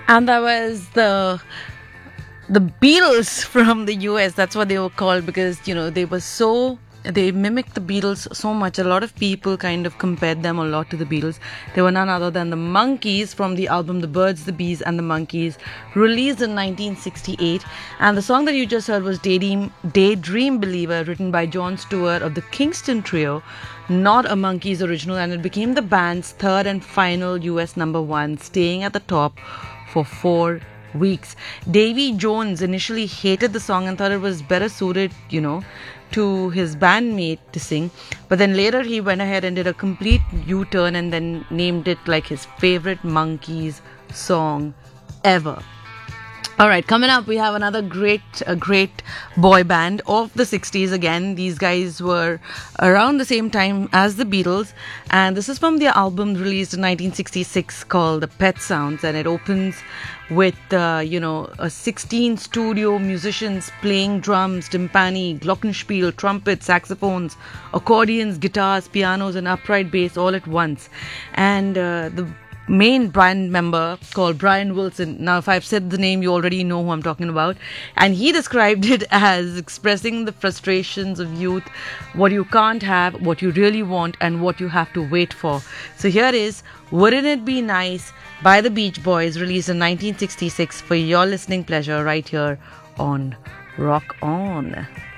And that was the Beatles from the US. That's what they were called because, they mimicked the Beatles so much. A lot of people kind of compared them a lot to the Beatles. They were none other than the Monkees from the album The Birds, the Bees and the Monkees, released in 1968. And the song that you just heard was Daydream Believer, written by Jon Stewart of the Kingston Trio, not a Monkees original, and it became the band's third and final US number one, staying at the top for 4 weeks. Davy Jones initially hated the song and thought it was better suited, to his bandmate to sing. But then later he went ahead and did a complete U-turn and then named it like his favorite Monkees song ever. All right, coming up, we have another great boy band of the 60s again. These guys were around the same time as the Beatles, and this is from their album released in 1966 called The Pet Sounds, and it opens with, 16 studio musicians playing drums, timpani, glockenspiel, trumpets, saxophones, accordions, guitars, pianos, and upright bass all at once. And the main band member called Brian Wilson. Now, if I've said the name, you already know who I'm talking about. And he described it as expressing the frustrations of youth, what you can't have, what you really want, and what you have to wait for. So here is Wouldn't It Be Nice by the Beach Boys, released in 1966 for your listening pleasure right here on Rock On.